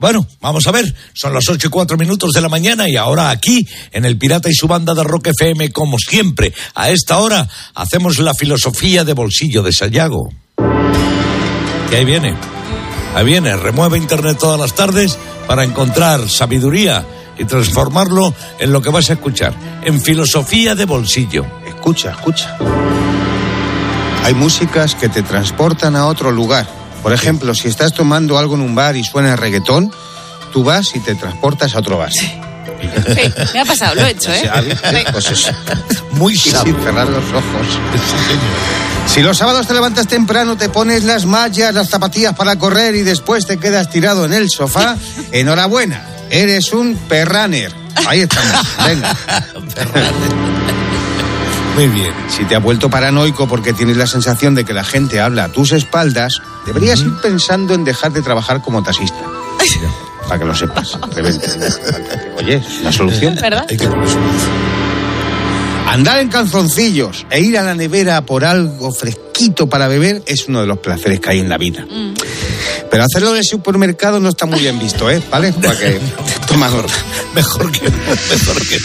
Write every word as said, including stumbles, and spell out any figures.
Bueno, vamos a ver, son las ocho y cuatro minutos de la mañana y ahora aquí, en el Pirata y su banda de Rock F M, como siempre, a esta hora, hacemos la filosofía de bolsillo de Sayago. Que ahí viene, ahí viene, remueve internet todas las tardes para encontrar sabiduría y transformarlo en lo que vas a escuchar, en filosofía de bolsillo. Escucha, escucha. Hay músicas que te transportan a otro lugar. Por ejemplo, si estás tomando algo en un bar y suena reggaetón, tú vas y te transportas a otro bar. Sí, sí, me ha pasado, lo he hecho, ¿eh? Sí, pues eso. Muy Y sabio. sin cerrar los ojos. Si los sábados te levantas temprano, te pones las mallas, las zapatillas para correr y después te quedas tirado en el sofá, enhorabuena, eres un perraner. Ahí estamos, venga. Muy bien. Si te has vuelto paranoico porque tienes la sensación de que la gente habla a tus espaldas, deberías ir pensando en dejar de trabajar como taxista. Para que lo sepas. Rebelde. Oye, es la solución. ¿Verdad? Hay que poner solución. Andar en calzoncillos e ir a la nevera por algo fresquito para beber es uno de los placeres que hay en la vida. Mm. Pero hacerlo en el supermercado no está muy bien visto, ¿eh? ¿Vale? Para que toma nota. Mejor que, mejor que